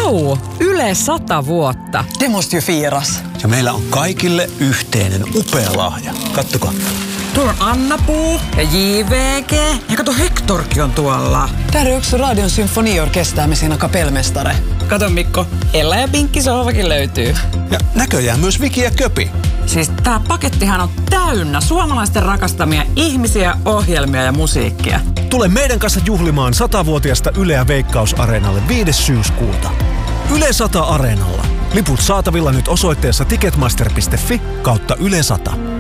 Vau! Yle 100 vuotta. Det måste ju firas. Ja meillä on kaikille yhteinen upea lahja. Kattokaa. Tuolla on Anna-Puu ja JVG. Ja kato, Hectorkin on tuolla. Där är också Radion symfoniorkester med sina kapellmästare. Kato Mikko, Ella ja Pinkki sohvakin löytyy. Ja näköjään myös Viki ja Köpi. Siis tää pakettihan on täynnä suomalaisten rakastamia ihmisiä, ohjelmia ja musiikkia. Tule meidän kanssa juhlimaan 100-vuotiaasta Yleä Veikkaus-areenalle 5. syyskuuta. Yle 100 Areenalla. Liput saatavilla nyt osoitteessa ticketmaster.fi/Yle 100.